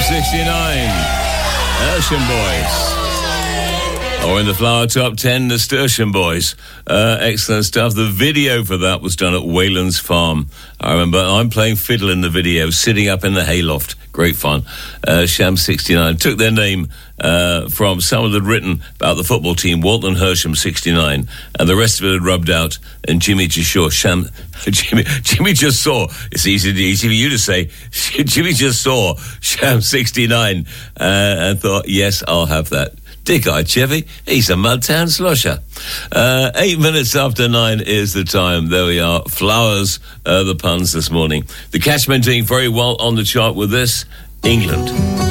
69, Hersham Boys. Or in the Flower Top 10, the Sturtium Boys. Excellent stuff. The video for that was done at Wayland's Farm. I remember I'm playing fiddle in the video, sitting up in the hayloft. Great fun. Sham 69 took their name from someone that had written about the football team, Walton Hersham 69, and the rest of it had rubbed out, and Jimmy just saw Jimmy just saw, it's easy for you to say, Jimmy just saw Sham 69 and thought, yes, I'll have that. Dick Eye Chevy, he's a Mudtown slosher. 8 minutes after 9 is the time. There we are. Flowers, the puns this morning. The Catchmen doing very well on the chart with this. England.